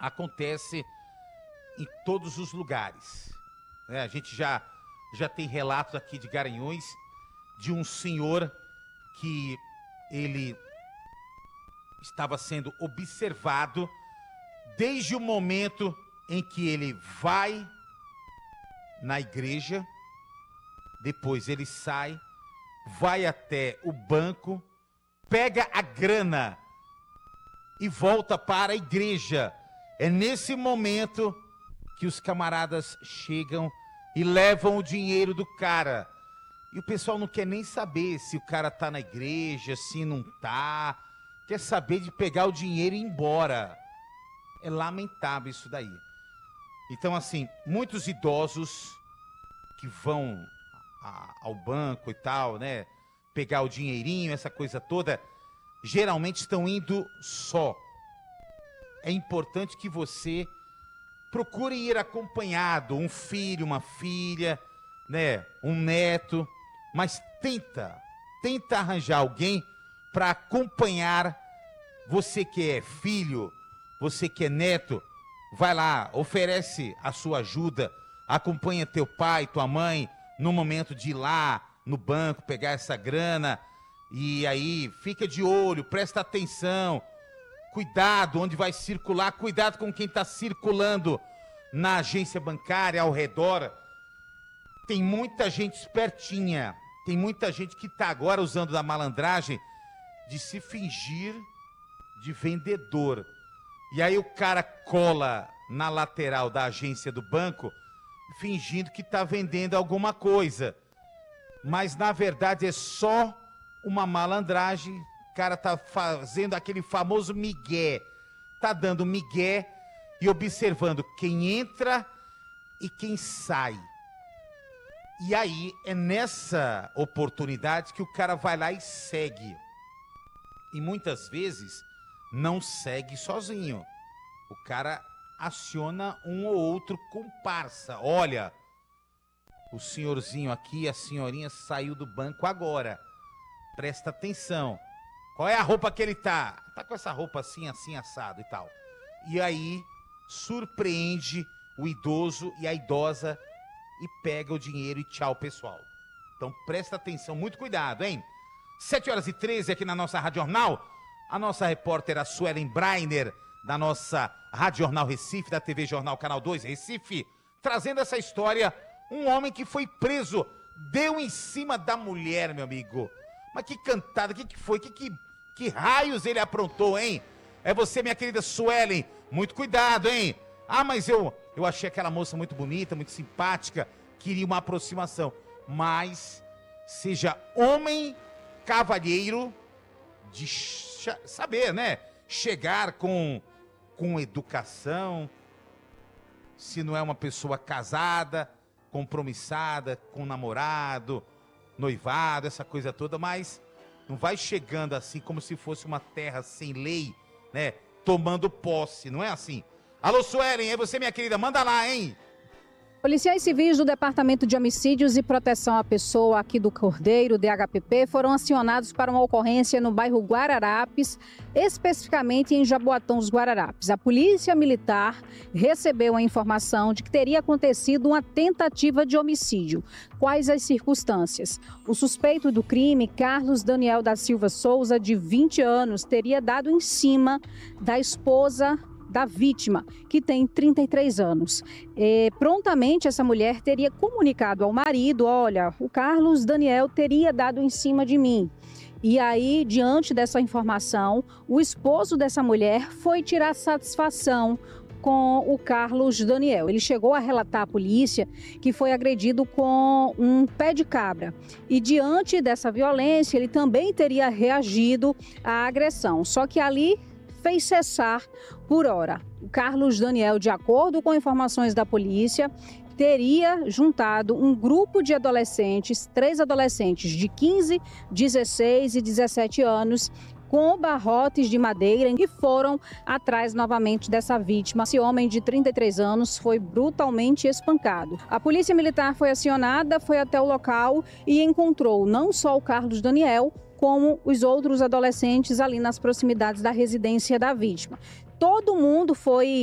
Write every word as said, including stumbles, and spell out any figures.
acontece em todos os lugares. É, a gente já, já tem relatos aqui de Garanhuns de um senhor que ele estava sendo observado desde o momento em que ele vai na igreja, depois ele sai, vai até o banco, pega a grana e volta para a igreja. É nesse momento que os camaradas chegam e levam o dinheiro do cara. E o pessoal não quer nem saber se o cara tá na igreja, se não tá. Quer saber de pegar o dinheiro e ir embora. É lamentável isso daí. Então, assim, muitos idosos que vão a, ao banco e tal, né? Pegar o dinheirinho, essa coisa toda, geralmente estão indo só. É importante que você procure ir acompanhado, um filho, uma filha, né? Um neto, mas tenta, tenta arranjar alguém para acompanhar. Você que é filho, você que é neto, vai lá, oferece a sua ajuda, acompanha teu pai, tua mãe, no momento de ir lá no banco, pegar essa grana, e aí fica de olho, presta atenção, cuidado onde vai circular, cuidado com quem está circulando na agência bancária ao redor. Tem muita gente espertinha, tem muita gente que está agora usando da malandragem de se fingir de vendedor. E aí o cara cola na lateral da agência do banco, fingindo que está vendendo alguma coisa. Mas na verdade é só uma malandragem. O cara tá fazendo aquele famoso migué. Tá dando migué e observando quem entra e quem sai. E aí é nessa oportunidade que o cara vai lá e segue. E muitas vezes não segue sozinho. O cara aciona um ou outro comparsa. Olha, o senhorzinho aqui, a senhorinha saiu do banco agora. Presta atenção. Qual é a roupa que ele tá? Tá com essa roupa assim, assim, assado e tal. E aí, surpreende o idoso e a idosa e pega o dinheiro e tchau, pessoal. Então, presta atenção, muito cuidado, hein? sete horas e treze aqui na nossa Rádio Jornal. A nossa repórter, a Suelen Breiner, da nossa Rádio Jornal Recife, da T V Jornal Canal dois Recife, trazendo essa história. Um homem que foi preso, deu em cima da mulher, meu amigo. Mas que cantada, que que foi? Que, que, que raios ele aprontou, hein? É você, minha querida Suelen. Muito cuidado, hein? Ah, mas eu, eu achei aquela moça muito bonita, muito simpática, queria uma aproximação. Mas seja homem cavalheiro de saber, né? Chegar com, com educação. Se não é uma pessoa casada, compromissada, com namorado, noivado, essa coisa toda, mas não vai chegando assim como se fosse uma terra sem lei, né? Tomando posse, não é assim? Alô, Suelen, é você, minha querida? Manda lá, hein? Policiais civis do Departamento de Homicídios e Proteção à Pessoa aqui do Cordeiro, D H P P, foram acionados para uma ocorrência no bairro Guararapes, especificamente em Jaboatão dos Guararapes. A Polícia Militar recebeu a informação de que teria acontecido uma tentativa de homicídio. Quais as circunstâncias? O suspeito do crime, Carlos Daniel da Silva Souza, de vinte anos, teria dado em cima da esposa da vítima, que tem trinta e três anos. E, prontamente, essa mulher teria comunicado ao marido: olha, o Carlos Daniel teria dado em cima de mim. E aí, diante dessa informação, o esposo dessa mulher foi tirar satisfação com o Carlos Daniel. Ele chegou a relatar à polícia que foi agredido com um pé de cabra. E diante dessa violência, ele também teria reagido à agressão. Só que ali fez cessar por hora. O Carlos Daniel, de acordo com informações da polícia, teria juntado um grupo de adolescentes, três adolescentes de quinze, dezesseis e dezessete anos, com barrotes de madeira e foram atrás novamente dessa vítima. Esse homem de trinta e três anos foi brutalmente espancado. A polícia militar foi acionada, foi até o local e encontrou não só o Carlos Daniel, como os outros adolescentes ali nas proximidades da residência da vítima. Todo mundo foi